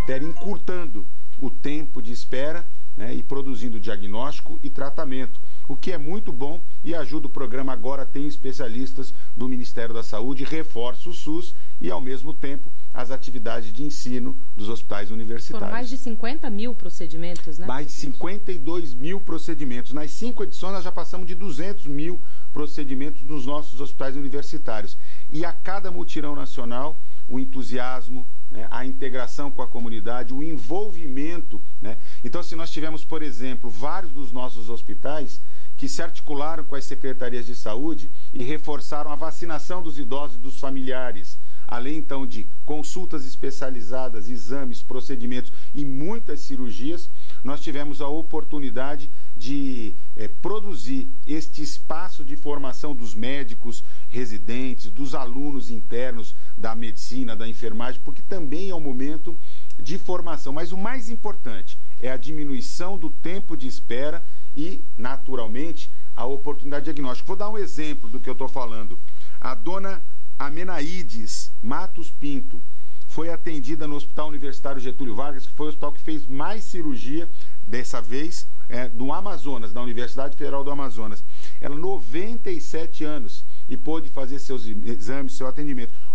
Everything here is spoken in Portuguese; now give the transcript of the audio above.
cemitério, encurtando o tempo de espera, né, e produzindo diagnóstico e tratamento, o que é muito bom e ajuda o programa. Agora tem especialistas do Ministério da Saúde, reforça o SUS e, ao mesmo tempo, as atividades de ensino dos hospitais universitários. Foram mais de 50 mil procedimentos, né? Mais de 52 mil procedimentos. Nas 5 edições, nós já passamos de 200 mil procedimentos nos nossos hospitais universitários. E a cada mutirão nacional, o entusiasmo, né, a integração com a comunidade, o envolvimento, né? Então, se nós tivemos, por exemplo, vários dos nossos hospitais que se articularam com as secretarias de saúde e reforçaram a vacinação dos idosos e dos familiares, além então de consultas especializadas, exames, procedimentos e muitas cirurgias, nós tivemos a oportunidade de produzir este espaço de formação dos médicos residentes, dos alunos internos da medicina, da enfermagem, porque também é um momento de formação. Mas o mais importante é a diminuição do tempo de espera e, naturalmente, a oportunidade de diagnóstico. Vou dar um exemplo do que eu estou falando. A dona Amenaides Matos Pinto foi atendida no Hospital Universitário Getúlio Vargas, que foi o hospital que fez mais cirurgia, dessa vez, do Amazonas, da Universidade Federal do Amazonas. Ela, 97 anos, e pôde fazer seus exames, seu atendimento.